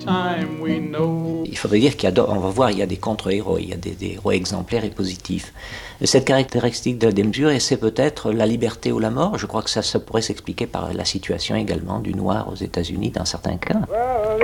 time we know. Il faudrait dire on va voir, il y a des contre-héros, il y a des héros exemplaires et positifs. Cette caractéristique de la démesure, c'est peut-être la liberté ou la mort. Je crois que ça pourrait s'expliquer par la situation également du noir aux États-Unis dans certains cas. Well,